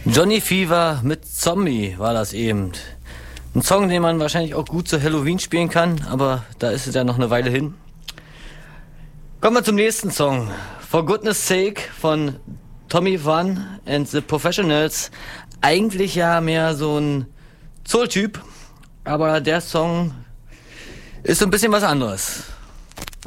Johnny Fever mit Zombie war das eben. Ein Song, den man wahrscheinlich auch gut zu Halloween spielen kann, aber da ist es ja noch eine Weile hin. Kommen wir zum nächsten Song. For Goodness Sake von Tommy Van and the Professionals. Eigentlich ja mehr so ein Soul-Typ, aber der Song ist so ein bisschen was anderes.